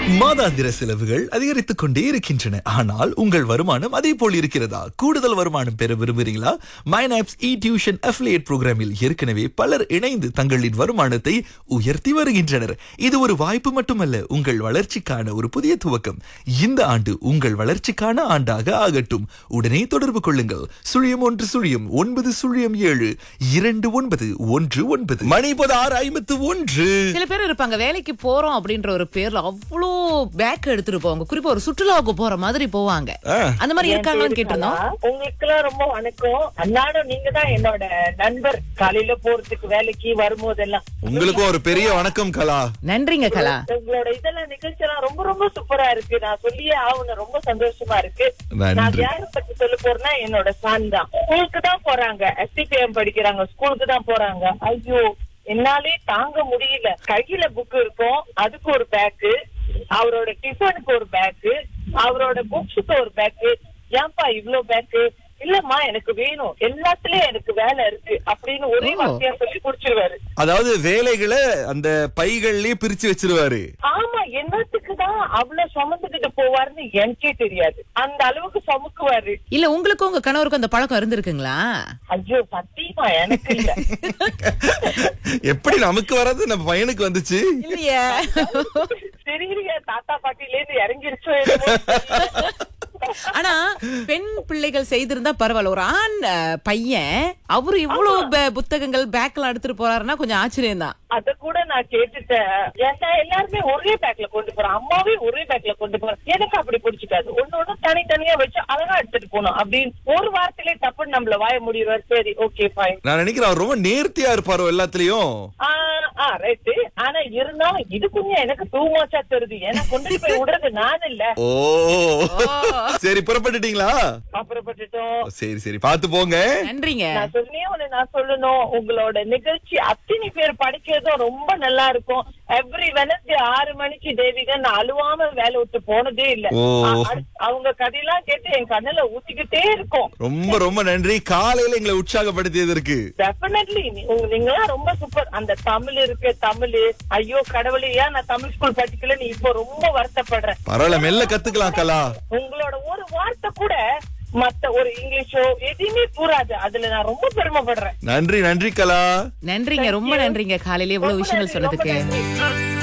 மாதாந்திர செலவுகள் அதிகரித்துக் கொண்டே இருக்கின்றன. ஆனால் உங்கள் வருமானம் அதே போல் இருக்கிறதா? கூடுதல் வருமானம் பெற விரும்புகிறீங்களா? மைனாப்ஸ் இ டியூஷன் அஃபிலியேட் புரோகிராமில் ஏற்கனவே பலர் இணைந்து தங்களின் வருமானத்தை உயர்த்தி வருகின்றனர். இது ஒரு வாய்ப்பு மட்டுமல்ல, உங்கள் வளர்ச்சிக்கான ஒரு புதிய துவக்கம். இந்த ஆண்டு உங்கள் வளர்ச்சிக்கான ஆண்டாக ஆகட்டும். உடனே தொடர்பு கொள்ளுங்கள். 01 7 29 29 மணி 6:51. சில பேர் இருப்பாங்க, வேலைக்கு போறோம் அப்படின்ற ஒரு பேர்ல அவ்வளோ பேக் எடுத்துட்டு போவாங்க. குறிப்பா ஒரு சுற்றுலாவுக்கு போற மாதிரி போவாங்க. அந்த மாதிரி இருக்காங்கன்னு கேட்டிருந்தோம். உங்களுக்கு எல்லாம் ரொம்ப வணக்கம். அன்னாடும் நீங்க தான் என்னோட நண்பர். காலையில போறதுக்கு வேலைக்கு வரும்போதெல்லாம் உங்களுக்கும் ஒரு பெரிய வணக்கம் கலா. நன்றிங்க கலா. உங்களோட இதெல்லாம் நிகழ்ச்சி எல்லாம் ரொம்ப ரொம்ப சூப்பரா இருக்கு. நான் சொல்லியே ஆகணும், ரொம்ப சந்தோஷமா இருக்கு. நான் யார பத்தி சொல்ல போறேன்னா என்னோட சான் தான். ஸ்கூலுக்கு தான் போறாங்க, SCPM படிக்கிறாங்க, ஸ்கூலுக்கு தான் போறாங்க. ஐயோ என்னாலே தாங்க முடியல. கையில புக் இருக்கும், அதுக்கு ஒரு பேக்கு, அவரோட டிஃபனுக்கு ஒரு பேக்கு, அவரோட புக்ஸுக்கு ஒரு பேக்கு. ஏன்பா இவ்ளோ பேக்கு? இல்லம்மா எனக்கு வேணும், எல்லாத்துலயும் எனக்கு வேலை இருக்கு அப்படின்னு ஒரே வார்த்தையா சொல்லி குடிச்சிருவாரு. அதாவது வேலைகளை அந்த பைகள்லயே பிரிச்சு வச்சிருவாரு. ஆமா, என்னத்துக்கு தான் அவ்வளவு சுமந்துக்கிட்டு போவாருன்னு எனக்கே தெரியாது. அந்த அளவுக்கு சுமக்குவாரு. இல்ல உங்களுக்கும் உங்க கணவருக்கும் அந்த பழக்கம் இருந்திருக்குங்களா? ஐயோ சத்தியமா எனக்கு இல்ல. எப்படி நமக்கு வர்றது நம்ம பையனுக்கு வந்துச்சு? இல்லையா? தெரியலையா, தாத்தா பாட்டில இருந்து இறங்கிருச்சோ. ஆனா பெண் பிள்ளைகள் செய்திருந்தா பரவாயில்ல. ஒரு ஆண் பையன் அவரு இவ்வளவு புத்தகங்கள் பேக்ல எடுத்துட்டு போறாருன்னா கொஞ்சம் ஆச்சரியம் தான். அத கூட நான் கேட்டுட்டேன். ஏன்னா எல்லாருமே ஒரே பேக்ல கொண்டு போறோம், அம்மாவே ஒரே பேக்ல கொண்டு போறோம். எனக்கு அப்படி பிடிச்சிக்காது. ஒன்னு தனித்தனியா வச்சு அழகா எடுத்துட்டு போனோம் அப்படின்னு ஒரு வாரத்திலே தப்புன்னு நம்மள வாய முடிவாரு. சரி ஓகே ஃபைன். நான் நினைக்கிறேன் அவர் ரொம்ப நேர்த்தியா இருப்பாரோ எல்லாத்துலயும். ரைட்டு. ஆனா இருந்தாலும் இது கொஞ்சம் எனக்கு டூ மச்சா தெரியுது. ஏன்னா கொண்டு போய் விடுறது நான் இல்ல. ஓ சரி, புறப்பட்டுட்டீங்களா? புறப்பட்டுட்டோம். சரி சரி, பாத்து போங்க. நன்றிங்க. நான் சொல்லணும், உங்களோட நிகழ்ச்சி அத்தனை பேர் படிக்கிறதும் ரொம்ப நல்லா இருக்கும். எவ்ரி வெனஸ்டே 6 மணிக்கு தேவிகா நான் அழுவாம வேலை விட்டு போனதே இல்ல. அவங்க கதையெல்லாம் கேட்டு என் கண்ணுல ஊத்திக்கிட்டே இருக்கும். ரொம்ப ரொம்ப நன்றி, காலையில எங்களை உற்சாகப்படுத்தியதற்கு. டெஃபினெட்லி நீங்களாம் ரொம்ப சூப்பர். அந்த தமிழ் இருக்கு, தமிழ், ஐயோ கடவுளையா நான் தமிழ் ஸ்கூல் படிக்கல, நீ இப்போ ரொம்ப வருத்தப்படுறேன். பரவாயில்ல, மெல்ல கத்துக்கலாம் கலா. உங்களோட ஒரு வார்த்தை கூட மத்த ஒரு இங்கிலீஷோ எதுவுமே கூறாது. அதுல நான் ரொம்ப பெருமைப்படுறேன். நன்றி நன்றி கலா. நன்றிங்க, ரொம்ப நன்றிங்க. காலையில இவ்வளவு விஷயங்கள் சொன்னதுக்கு.